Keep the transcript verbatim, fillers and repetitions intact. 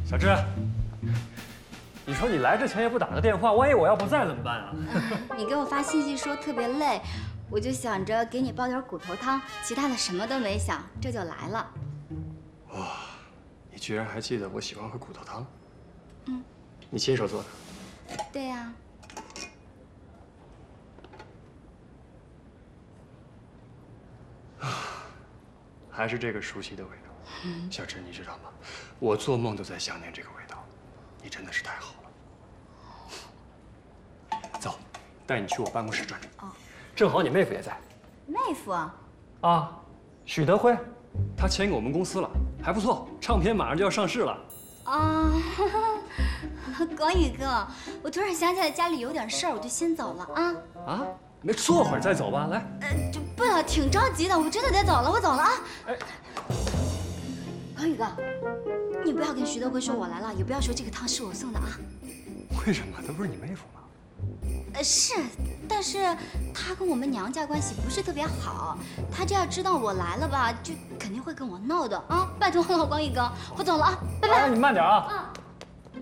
小志，你说你来之前也不打个电话，万一我要不在怎么办啊？ 你给我发信息说特别累，我就想着给你煲点骨头汤，其他的什么都没想，这就来了。 哇，你居然还记得我喜欢喝骨头汤？ 嗯， 你亲手做的？ 对呀。 啊，还是这个熟悉的味道。小志，你知道吗？我做梦都在想念这个味道。你真的是太好了。走，带你去我办公室转转。哦，正好你妹夫也在。 妹夫啊？ 啊，许德辉，他签给我们公司了，还不错，唱片马上就要上市了。 啊，广宇哥，我突然想起来家里有点事儿，我就先走了啊。 啊？没坐会儿再走吧，来。 呃，就不了，挺着急的，我真的得走了，我走了啊。哎，广宇哥，你不要跟徐德辉说我来了，也不要说这个汤是我送的啊。 为什么？他不是你妹夫吗？ 呃，是，但是他跟我们娘家关系不是特别好，他这要知道我来了吧，就肯定会跟我闹的啊！拜托了，广宇哥，我走了啊，拜拜。 你慢点啊。嗯。